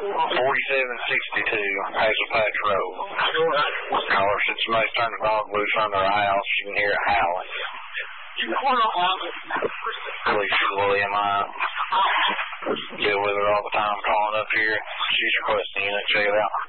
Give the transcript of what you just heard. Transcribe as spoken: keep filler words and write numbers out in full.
forty-seven sixty-two Hazel Patch Road. Call her since somebody's turned the dog loose on their house. You can hear it howling. Alicia William, I deal with her all the time calling up here. She's requesting you to check it out.